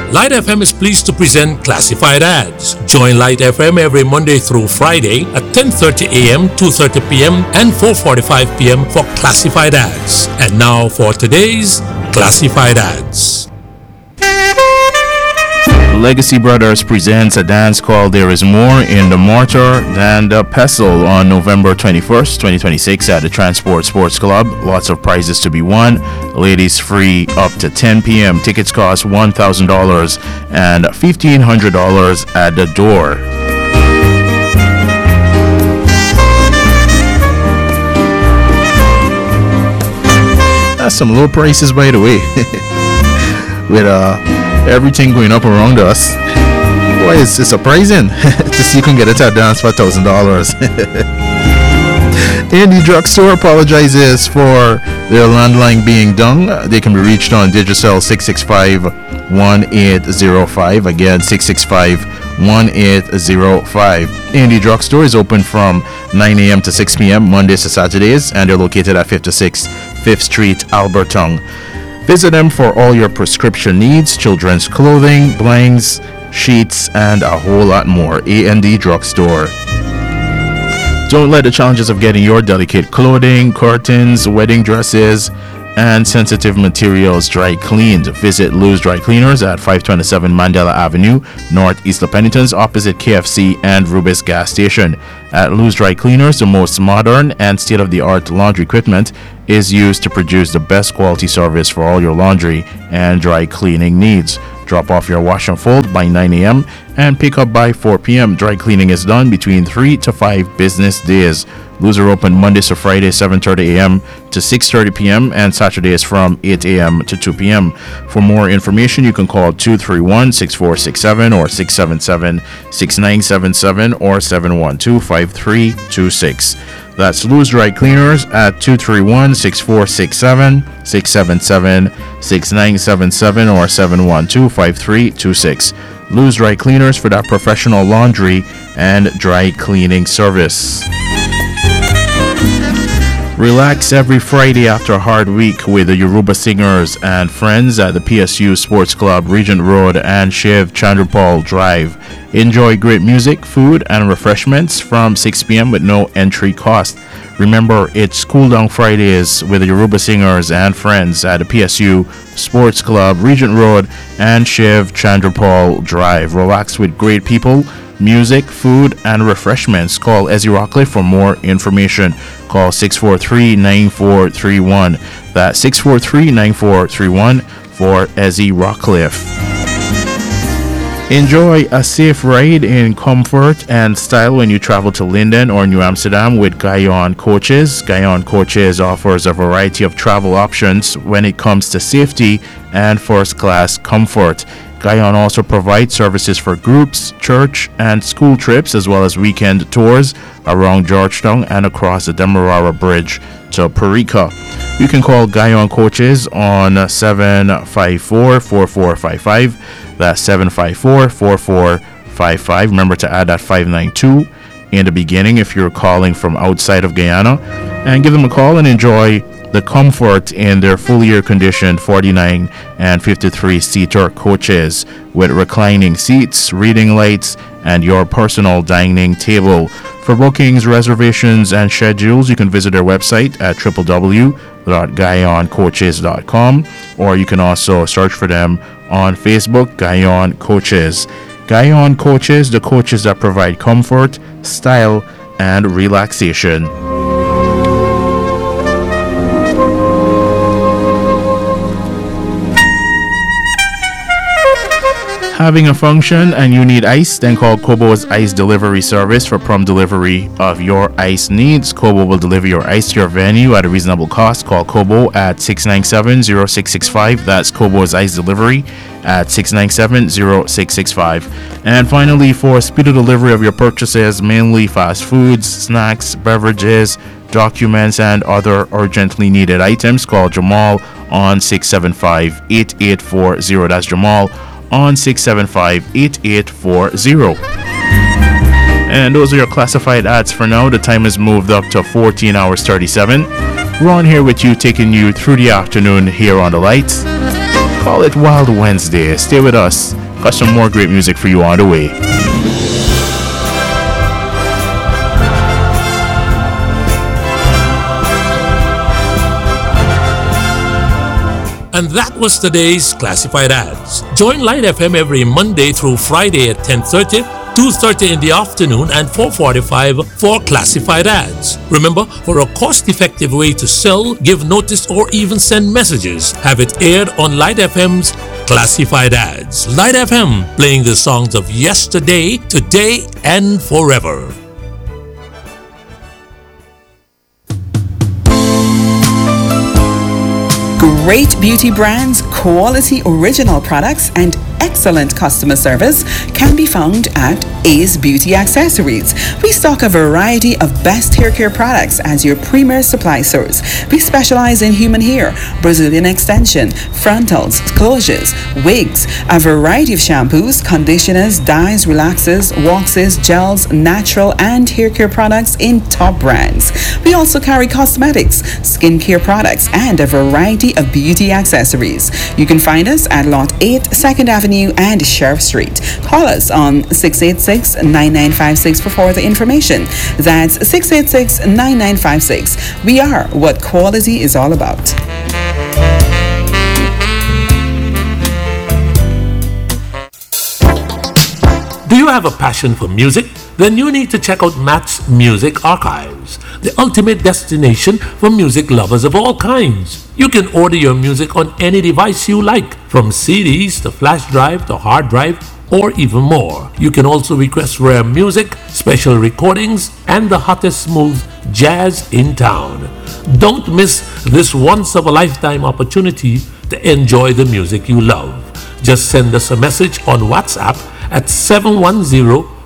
Light FM is pleased to present Classified Ads. Join Light FM every Monday through Friday at 10:30 a.m., 2:30 p.m., and 4:45 p.m. for Classified Ads. And now for today's Classified Ads. Legacy Brothers presents a dance called There Is More in the Mortar Than the Pestle on November 21st, 2026 at the Transport Sports Club. Lots of prizes to be won. Ladies free up to 10 p.m. Tickets cost $1,000 and $1,500 at the door. That's some low prices, by the way. With everything going up around us, boy, it's surprising to see you can get it at dance for $1,000. A&D Drugstore apologizes for their landline being down. They can be reached on Digicel 665-1805. Again, 665-1805. A&D Drugstore is open from 9 a.m. to 6 p.m. Mondays to Saturdays, and they're located at 56 5th Street, Alberton. Visit them for all your prescription needs, children's clothing, blanks, sheets, and a whole lot more. A&D Drugstore. Don't let the challenges of getting your delicate clothing, curtains, wedding dresses, and sensitive materials dry cleaned. Visit Lou's Dry Cleaners at 527 Mandela Avenue, Northeast of Pennington's, opposite KFC and Rubis gas station. At Lou's Dry Cleaners, the most modern and state-of-the-art laundry equipment is used to produce the best quality service for all your laundry and dry cleaning needs. Drop off your wash and fold by 9 a.m. and pick up by 4 p.m. Dry cleaning is done between 3 to 5 business days. Lou's are open Mondays to Fridays, 7:30 a.m. to 6:30 p.m. and Saturdays from 8 a.m. to 2 p.m. For more information, you can call 231-6467 or 677-6977 or 712-5326. That's Lou's Dry Cleaners at 231-6467, 677-6977 or 712-5326. Lou's Dry Cleaners for that professional laundry and dry cleaning service. Relax every Friday after a hard week with the Yoruba Singers and Friends at the PSU Sports Club, Regent Road and Shiv Chandrapal Drive. Enjoy great music, food, and refreshments from 6 p.m. with no entry cost. Remember, it's Cool Down Fridays with the Yoruba Singers and Friends at the PSU Sports Club, Regent Road and Shiv Chandrapal Drive. Relax with great people, music, food, and refreshments. Call Ezzy Rockcliffe for more information. Call 643-9431. That's 643-9431 for Ezzy Rockcliffe. Enjoy a safe ride in comfort and style when you travel to Linden or New Amsterdam with Guyon Coaches. Guyon Coaches offers a variety of travel options when it comes to safety and first-class comfort. Guyon also provides services for groups, church, and school trips, as well as weekend tours around Georgetown and across the Demerara Bridge to Parika. You can call Guyon Coaches on 754-4455. That's 754-4455. Remember to add that 592 in the beginning if you're calling from outside of Guyana. And give them a call and enjoy the comfort in their fully air-conditioned 49 and 53-seater coaches with reclining seats, reading lights, and your personal dining table. For bookings, reservations, and schedules, you can visit their website at www.guyoncoaches.com, or you can also search for them on Facebook, Guyon Coaches. Guyon Coaches, the coaches that provide comfort, style, and relaxation. Having a function and you need ice? Then call Kobo's Ice Delivery Service for prompt delivery of your ice needs. Kobo will deliver your ice to your venue at a reasonable cost. Call Kobo at 697-0665. That's Kobo's Ice Delivery at 697-0665. And finally, for speedy delivery of your purchases, mainly fast foods, snacks, beverages, documents, and other urgently needed items, call Jamal on 675-8840. That's Jamal on 675-8840. And those are your classified ads for now. The time has moved up to 14 hours 37. Ron here with you, taking you through the afternoon here on The Light. call it Wild Wednesday. Stay with us. Got some more great music for you on the way. And that was today's Classified Ads. Join Light FM every Monday through Friday at 10:30, 2:30 in the afternoon, and 4:45 for Classified Ads. Remember, for a cost-effective way to sell, give notice, or even send messages, have it aired on Light FM's Classified Ads. Light FM, playing the songs of yesterday, today, and forever. Great beauty brands, quality original products, and excellent customer service can be found at Ace Beauty Accessories. We stock a variety of best hair care products as your premier supply source. We specialize in human hair, Brazilian extension, frontals, closures, wigs, a variety of shampoos, conditioners, dyes, relaxers, waxes, gels, natural and hair care products in top brands. We also carry cosmetics, skincare products, and a variety of beauty accessories. You can find us at Lot 8, 2nd Avenue and Sheriff Street. Call us on 686-9956 for further information. That's 686-9956. We are what quality is all about. Do you have a passion for music? Then you need to check out Matt's Music Archives, the ultimate destination for music lovers of all kinds. You can order your music on any device you like, from CDs to flash drive to hard drive, or even more. You can also request rare music, special recordings, and the hottest smooth jazz in town. Don't miss this once-of-a-lifetime opportunity to enjoy the music you love. Just send us a message on WhatsApp at 710